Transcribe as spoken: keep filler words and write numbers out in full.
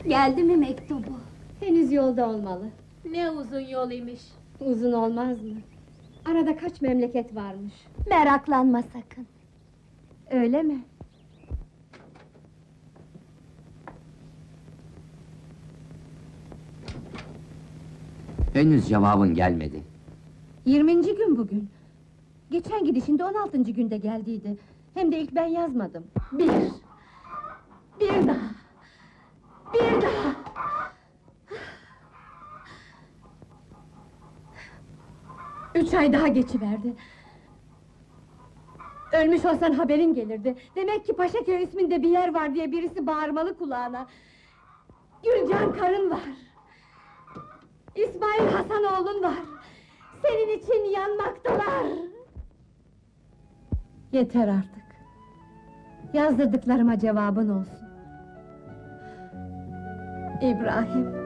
Geldi mi mektubu? Henüz yolda olmalı. Ne uzun yol imiş. Uzun olmaz mı? Arada kaç memleket varmış. Meraklanma sakın. Öyle mi? Henüz cevabın gelmedi. Yirminci gün bugün. Geçen gidişinde on altıncı günde geldiydi. Hem de ilk ben yazmadım. Bir! Bir daha! Bir daha! Üç ay daha geçiverdi. Ölmüş olsan haberin gelirdi. Demek ki Paşaköy isminde bir yer var diye birisi bağırmalı kulağına. Gülcan karın var. İsmail Hasanoğlun var. Senin için yanmaktalar. Yeter artık. Yazdırdıklarıma cevabın olsun. İbrahim.